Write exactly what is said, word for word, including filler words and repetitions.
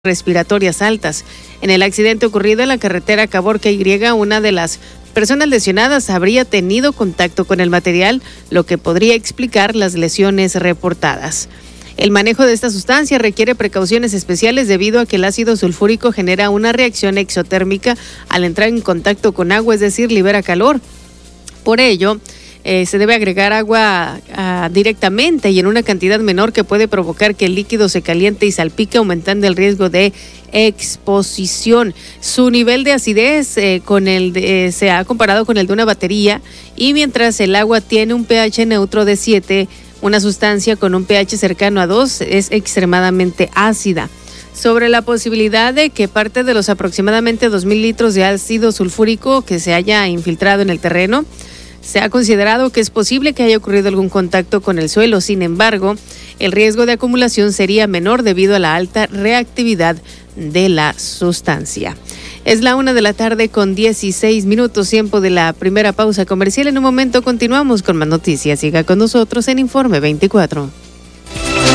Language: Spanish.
respiratorias altas. En el accidente ocurrido en la carretera Caborca Y, una de las personas lesionadas habría tenido contacto con el material, lo que podría explicar las lesiones reportadas. El manejo de esta sustancia requiere precauciones especiales debido a que el ácido sulfúrico genera una reacción exotérmica al entrar en contacto con agua, es decir, libera calor. Por ello, Eh, se debe agregar agua uh, directamente y en una cantidad menor que puede provocar que el líquido se caliente y salpique, aumentando el riesgo de exposición. Su nivel de acidez eh, con el de, eh, se ha comparado con el de una batería, y mientras el agua tiene un pH neutro de siete, una sustancia con un pH cercano a dos es extremadamente ácida. Sobre la posibilidad de que parte de los aproximadamente dos mil litros de ácido sulfúrico que se haya infiltrado en el terreno, se ha considerado que es posible que haya ocurrido algún contacto con el suelo. Sin embargo, el riesgo de acumulación sería menor debido a la alta reactividad de la sustancia. Es la una de la tarde con dieciséis minutos, tiempo de la primera pausa comercial. En un momento continuamos con más noticias. Siga con nosotros en Informe veinticuatro.